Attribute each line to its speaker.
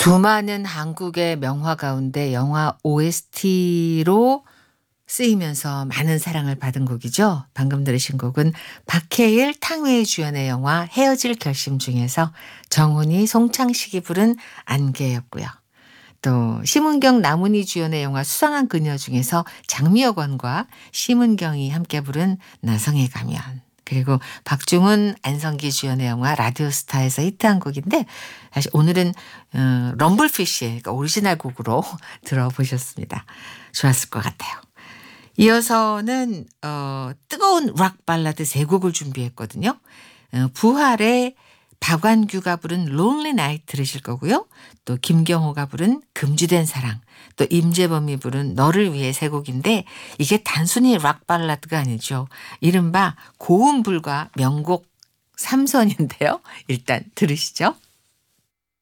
Speaker 1: 수많은 한국의 명화 가운데 영화 OST로 쓰이면서 많은 사랑을 받은 곡이죠. 방금 들으신 곡은 박해일, 탕웨이 주연의 영화 헤어질 결심 중에서 정훈이, 송창식이 부른 안개였고요. 또 심은경, 남은희 주연의 영화 수상한 그녀 중에서 장미여관과 심은경이 함께 부른 나성의 가면, 그리고 박중훈, 안성기 주연의 영화 라디오스타에서 히트한 곡인데 사실 오늘은 럼블피쉬의 그러니까 오리지널 곡으로 들어보셨습니다. 좋았을 것 같아요. 이어서는 뜨거운 락 발라드 세 곡을 준비했거든요. 부활의 박완규가 부른 Lonely Night 들으실 거고요. 또 김경호가 부른 금주된 사랑, 또 임재범이 부른 너를 위해 세 곡인데 이게 단순히 락 발라드가 아니죠. 이른바 고음불과 명곡 삼선인데요. 일단 들으시죠.